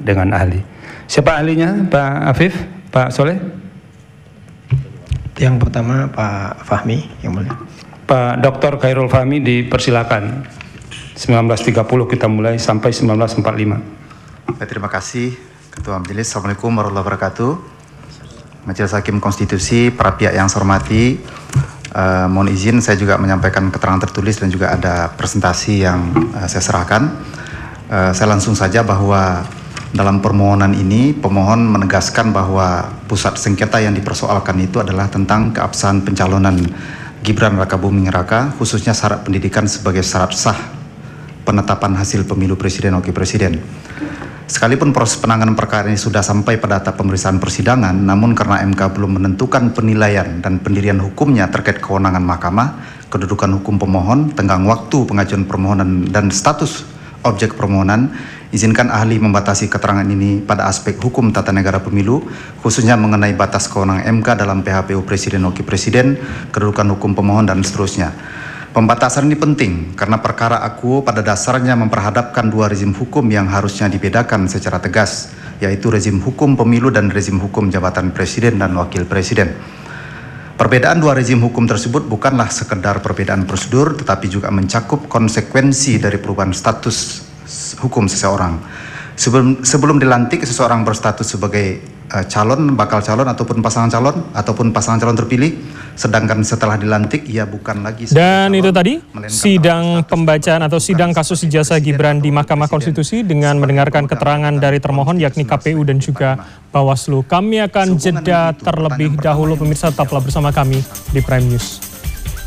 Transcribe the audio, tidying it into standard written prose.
dengan ahli. Siapa ahlinya? Pak Afif? Pak Soleh? Yang pertama Pak Fahmi, yang mulia. Pak Dr. Khairul Fahmi dipersilakan. 19.30 kita mulai sampai 19.45. Baik, terima kasih Ketua Majelis. Assalamualaikum warahmatullahi wabarakatuh. Majelis Hakim Konstitusi, para pihak yang saya hormati, mohon izin saya juga menyampaikan keterangan tertulis dan juga ada presentasi yang saya serahkan. Saya langsung saja bahwa dalam permohonan ini pemohon menegaskan bahwa pusat sengketa yang dipersoalkan itu adalah tentang keabsahan pencalonan Gibran Rakabuming Raka, khususnya syarat pendidikan sebagai syarat sah penetapan hasil pemilu presiden dan wakil presiden. Sekalipun proses penanganan perkara ini sudah sampai pada tahap pemeriksaan persidangan, namun karena MK belum menentukan penilaian dan pendirian hukumnya terkait kewenangan mahkamah, kedudukan hukum pemohon, tenggang waktu pengajuan permohonan dan status objek permohonan, izinkan ahli membatasi keterangan ini pada aspek hukum tata negara pemilu, khususnya mengenai batas kewenangan MK dalam PHPU Presiden Wakil Presiden, kedudukan hukum pemohon dan seterusnya. Pembatasan ini penting karena perkara akuo pada dasarnya memperhadapkan dua rezim hukum yang harusnya dibedakan secara tegas, yaitu rezim hukum pemilu dan rezim hukum jabatan presiden dan wakil presiden. Perbedaan dua rezim hukum tersebut bukanlah sekedar perbedaan prosedur, tetapi juga mencakup konsekuensi dari perubahan status hukum seseorang. Sebelum dilantik, seseorang berstatus sebagai bakal calon ataupun pasangan calon terpilih, sedangkan setelah dilantik ia bukan lagi. Dan itu tadi sidang pembacaan atau sidang kasus ijazah Gibran di Mahkamah Konstitusi dengan mendengarkan keterangan dari termohon yakni KPU dan juga Bawaslu. Kami akan jeda terlebih dahulu, pemirsa, tetaplah bersama kami di Prime News.